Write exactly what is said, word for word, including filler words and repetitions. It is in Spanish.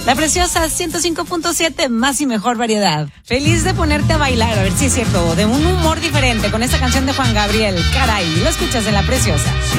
La Preciosa ciento cinco punto siete, más y mejor variedad. Feliz de ponerte a bailar, a ver si es cierto, de un humor diferente con esta canción de Juan Gabriel. Caray, lo escuchas en La Preciosa.